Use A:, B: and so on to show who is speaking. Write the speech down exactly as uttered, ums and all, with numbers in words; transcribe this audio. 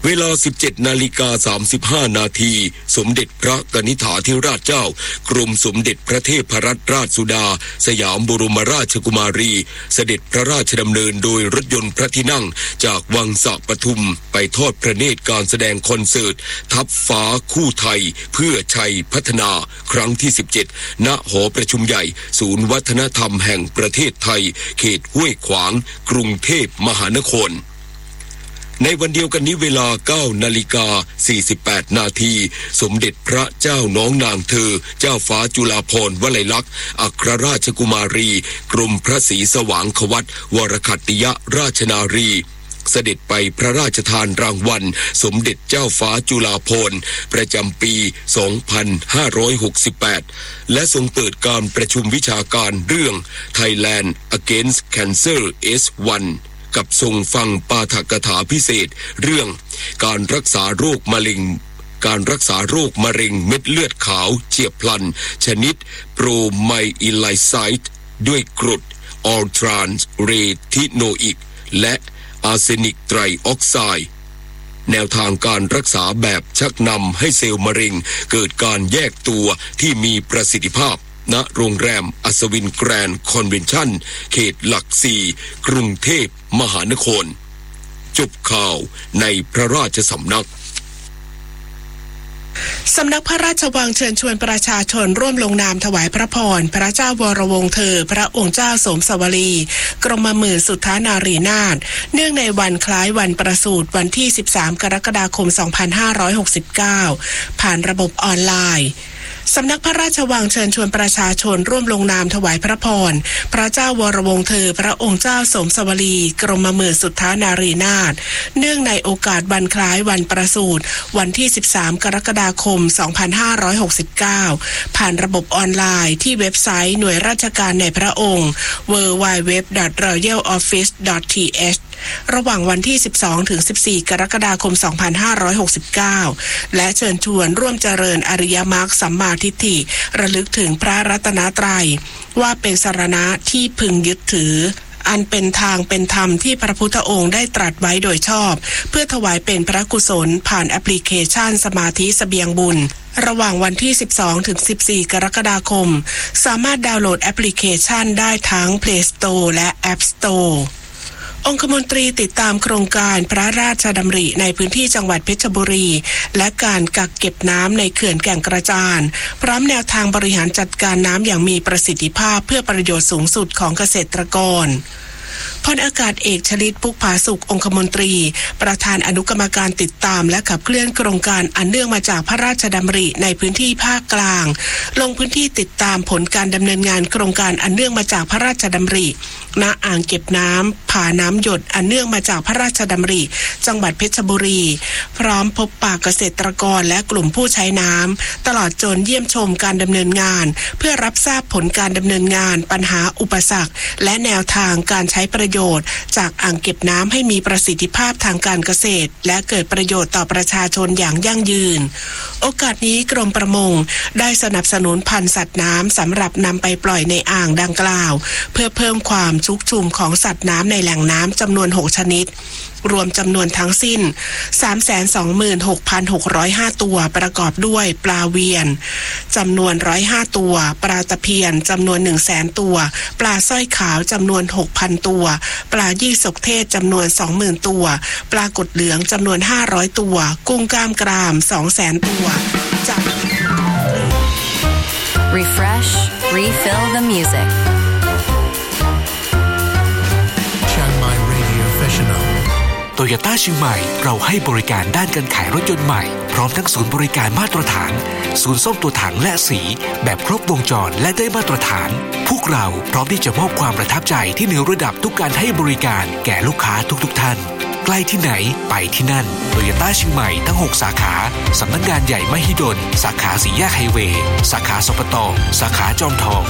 A: เวลา สิบเจ็ดนาฬิกาสามสิบห้า นาทีสมเด็จพระกนิษฐาธิราชเจ้ากรมสมเด็จพระเทพรัตนราชสุดาสยามบรมราชกุมารีเสด็จพระราชดำเนินโดยรถยนต์พระที่นั่งจากวังสะปทุมไปทอดพระเนตรการแสดงคอนเสิร์ตทัพฟ้าคู่ไทยเพื่อชัยพัฒนาครั้งที่สิบเจ็ดณหอประชุมใหญ่ศูนย์วัฒนธรรมแห่งประเทศไทยเขตห้วยขวางกรุงเทพมหานครในวันเดียวกันนี้เวลา เก้านาฬิกาสี่สิบแปด นาทีสมเด็จพระเจ้าน้องนางเธอเจ้าฟ้าจุฬาภรณ์วลัยลักษณ์อัครราชกุมารีกรมพระศรีสว่างควัตรวรคัตติยราชนารีเสด็จไปพระราชทานรางวัลสมเด็จเจ้าฟ้าจุฬาภรณ์ประจำปี สองพันห้าร้อยหกสิบแปด และทรงเปิดการประชุมวิชาการเรื่อง Thailand Against Cancer เอส วันกับทรงฟังปาฐกถาพิเศษเรื่องการรักษาโรคมะเร็งการรักษาโรคมะเร็งเม็ดเลือดขาวเฉียบพลันชนิดโปรไมอิไลไซต์ด้วยกรดออลทรานส์เรทิโนอิกและอาร์เซนิกไตรออกไซด์แนวทางการรักษาแบบชักนำให้เซลล์มะเร็งเกิดการแยกตัวที่มีประสิทธิภาพณโรงแรมอัศวินแกรนด์คอนเวนชั่นเขตหลักสี่กรุงเทพมหานครจบข่าวในพระราชสำนัก
B: สำนักพระราชวังเชิญชวนประชาชนร่วมลงนามถวายพระพรพระเจ้าวรวงศ์เธอพระองค์เจ้าสมสวลีกรมหมื่นสุทธานารีนาถเนื่องในวันคล้ายวันประสูติวันที่สิบสามกรกฎาคมสองพันห้าร้อยหกสิบเก้าผ่านระบบออนไลน์สำนักพระราชวังเชิญชวนประชาชนร่วมลงนามถวายพระพรพระเจ้าวรวงศ์เธอพระองค์เจ้าสมสวลีกรมหมื่นสุทธานารีนาถเนื่องในโอกาสวันคล้ายวันประสูติวันที่สิบสามกรกฎาคมสองพันห้าร้อยหกสิบเก้าผ่านระบบออนไลน์ที่เว็บไซต์หน่วยราชการในพระองค์ ดับเบิลยู ดับเบิลยู ดับเบิลยู ดอท รอยัล ออฟฟิศ ดอท ที เอช ระหว่างวันที่สิบสองถึงสิบสี่กรกฎาคมสองพันห้าร้อยหกสิบเก้าและเชิญชวนร่วมเจริญอริยมรรคสัมมาทิฏฐิระลึกถึงพระรัตนตรัยว่าเป็นสรณะที่พึงยึดถืออันเป็นทางเป็นธรรมที่พระพุทธองค์ได้ตรัสไว้โดยชอบเพื่อถวายเป็นพระกุศลผ่านแอปพลิเคชันสมาธิเสบียงบุญระหว่างวันที่สิบสองถึงสิบสี่กรกฎาคมสามารถดาวน์โหลดแอปพลิเคชันได้ทั้ง Play Store และ App Storeองคมนตรีติดตามโครงการพระราชดำริในพื้นที่จังหวัดเพชรบุรีและการกักเก็บน้ำในเขื่อนแก่งกระจานพร้อมแนวทางบริหารจัดการน้ำอย่างมีประสิทธิภาพเพื่อประโยชน์สูงสุดของเกษตรกรพลอากาศเอกชลิตพุกผาสุของคมนตรีประธานอนุกรรมการติดตามและขับเคลื่อนโครงการอันเนื่องมาจากพระราชดำริในพื้นที่ภาคกลางลงพื้นที่ติดตามผลการดำเนินงานโครงการอันเนื่องมาจากพระราชดำริณอ่างเก็บน้ำผาน้ำหยดอันเนื่องมาจากพระราชดำริจังหวัดเพชรบุรีพร้อมพบปะเกษตรกรและกลุ่มผู้ใช้น้ำตลอดจนเยี่ยมชมการดำเนินงานเพื่อรับทราบผลการดำเนินงานปัญหาอุปสรรคและแนวทางการใช้ประโยชน์จากอ่างเก็บน้ำให้มีประสิทธิภาพทางการเกษตรและเกิดประโยชน์ต่อประชาชนอย่างยั่งยืนโอกาสนี้กรมประมงได้สนับสนุนพันธุ์สัตว์น้ำสำหรับนำไปปล่อยในอ่างดังกล่าวเพื่อเพิ่มความชุกชุมของสัตว์น้ำในแหล่งน้ำจำนวนหกชนิดรวมจำนวนทั้งสิ้น สามแสนสองหมื่นหกพันหกร้อยห้า ตัวประกอบด้วยปลาเวียนจำนวนหนึ่งร้อยห้าตัวปลาตะเพียนจำนวน หนึ่งแสน ตัวปลาสร้อยขาวจำนวน หกพัน ตัวปลายี่สกเทศจำนวน สองหมื่น ตัวปลากดเหลืองจำนวนห้าร้อยตัวกุ้งกล้ามกราม สองแสน ตัวจาก
C: Refresh Refill the music
D: โตโยต้าเชียงใหม่เราให้บริการด้านการขายรถยนต์ใหม่พร้อมทั้งศูนย์บริการมาตรฐานศูนย์ซ่อมตัวถังและสีแบบครบวงจรและได้มาตรฐานพวกเราพร้อมที่จะมอบความประทับใจที่เหนือระดับทุกการให้บริการแก่ลูกค้าทุกๆท่านใกล้ที่ไหนไปที่นั่นโตโยต้าเชียงใหม่ทั้งหกสาขาสำนักงานใหญ่มหิดลสาขาสี่แยกไฮเวย์สาขาสปตสาขาจอมทอง